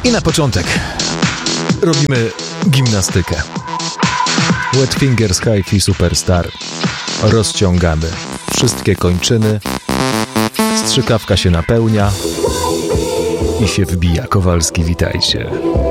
I na początek robimy gimnastykę. Wet Fingers Hi-Fi Superstar. Rozciągamy wszystkie kończyny. Strzykawka się napełnia i się wbija. Kowalski, witajcie.